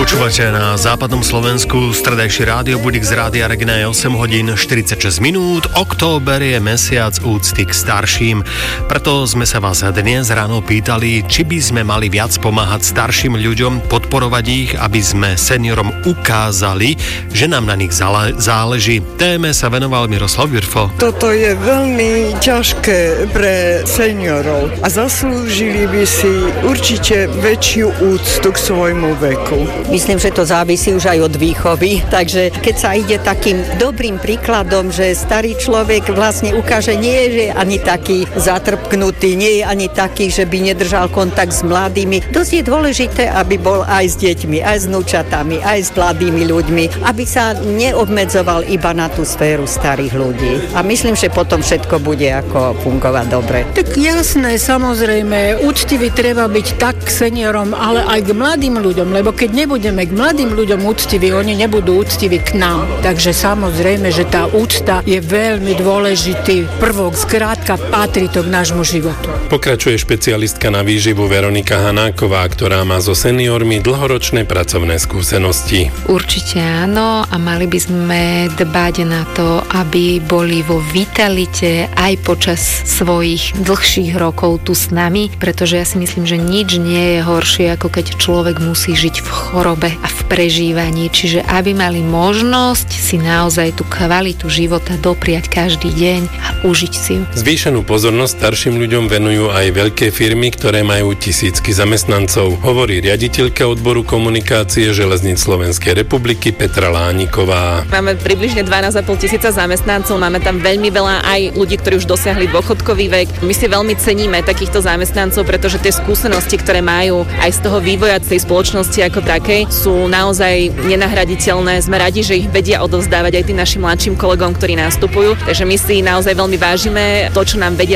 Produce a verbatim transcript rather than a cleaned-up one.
Počúvate na západnom Slovensku stredajší rádio budík z Rádia Regina je osem hodín štyridsaťšesť minút. Október je mesiac úcty k starším. Preto sme sa vás dnes ráno pýtali, či by sme mali viac pomáhať starším ľuďom, podporovať ich, aby sme seniorom ukázali, že nám na nich záleží. Téme sa venoval Miroslav Virfo. Toto je veľmi ťažké pre seniorov a zaslúžili by si určite väčšiu úctu k svojmu veku. Myslím, že to závisí už aj od výchovy, takže keď sa ide takým dobrým príkladom, že starý človek vlastne ukáže, nie je ani taký zatrpknutý, nie je ani taký, že by nedržal kontakt s mladými. Dosť je dôležité, aby bol aj s deťmi, aj s vnúčatami, aj s mladými ľuďmi, aby sa neobmedzoval iba na tú sféru starých ľudí. A myslím, že potom všetko bude ako fungovať dobre. Tak jasné, samozrejme, úctivý treba byť tak k seniorom, ale aj k mladým ľuďom, lebo keď nebudeme k mladým ľuďom úctiví, oni nebudú úctiví k nám. Takže samozrejme, že tá úcta je veľmi dôležitý prvok, skrátka patrí to k nášmu životu. Pokračuje špecialistka na výživu Veronika Hanáková, ktorá má so seniormi dlhoročné pracovné skúsenosti. Určite áno a mali by sme dbať na to, aby boli vo vitalite aj počas svojich dlhších rokov tu s nami, pretože ja si myslím, že nič nie je horšie, ako keď človek musí žiť v chorobe a v prežívaní, čiže aby mali možnosť si naozaj tú kvalitu života dopriať každý deň a užiť si ju. Zvýšenú pozornosť starším ľuďom venujú aj veľké firmy, ktoré majú tisícky zamestnancov, hovorí riaditeľka odboru komunikácie Železníc Slovenskej republiky Petra Lániková. Máme približne dvanásť a pol tisíca zamestnancov, máme tam veľmi veľa aj ľudí, ktorí už dosiahli dôchodkový vek. My si veľmi ceníme takýchto zamestnancov, pretože tie skúsenosti, ktoré majú aj z toho vývoja tej spoločnosti ako takej, sú naozaj nenahraditeľné. Sme radi, že ich vedia odovzdávať aj tým našim mladším kolegom, ktorí nastupujú. Takže my si naozaj veľmi vážime to, čo nám vedia